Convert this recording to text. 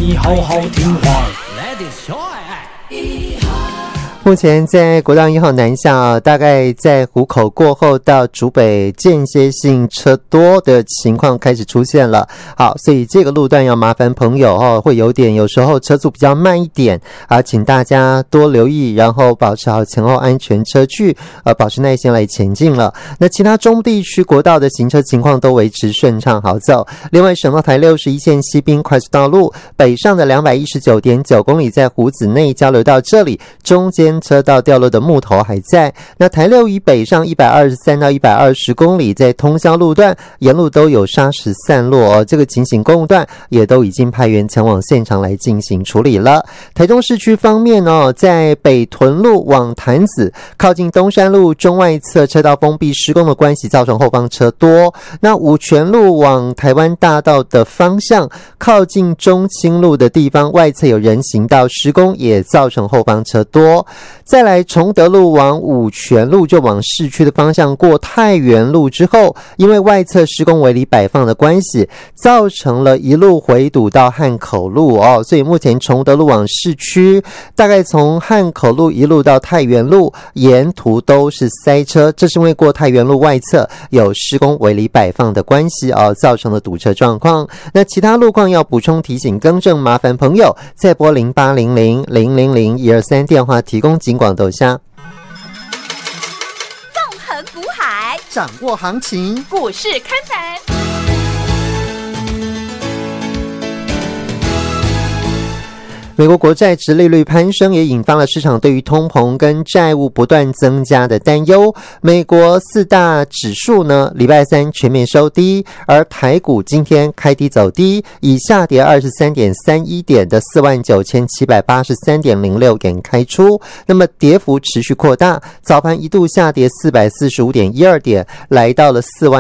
你好好听话。 目前在国道1号南下，大概在湖口过后到竹北间歇性车多的情况开始出现了。好，所以这个路段要麻烦朋友会有时候车速比较慢一点啊，请大家多留意，然后保持好前后安全车距，保持耐心来前进了。那其他中部地区国道的行车情况都维持顺畅好走。另外，省道台61线西滨快速道路北上的 219.9 公里，在湖子内交流道这里，中间车道掉落的木头还在。那台6以北上123到120公里，在通霄路段沿路都有砂石散落这个情形公路段也都已经派员前往现场来进行处理了。台中市区方面在北屯路往潭子靠近东山路中外侧车道封闭施工的关系，造成后方车多。那五权路往台湾大道的方向靠近中清路的地方，外侧有人行道施工，也造成后方车多。再来崇德路往五权路，就往市区的方向过太原路之后，因为外侧施工围篱摆放的关系，造成了一路回堵到汉口路所以目前崇德路往市区大概从汉口路一路到太原路沿途都是塞车，这是因为过太原路外侧有施工围篱摆放的关系造成的堵车状况。那其他路况要补充提醒更正，麻烦朋友再拨0800000123电话提供警广斗下。 纵横股海， 掌握行情， 股市看盘。 美国国债殖利率攀升，也引发了市场对于通膨跟债务不断增加的担忧。美国四大指数呢，礼拜三全面收低，而台股今天开低走低，以下跌 23.31 点的 49,783.06 点开出，那么跌幅持续扩大，早盘一度下跌 445.12 点，来到了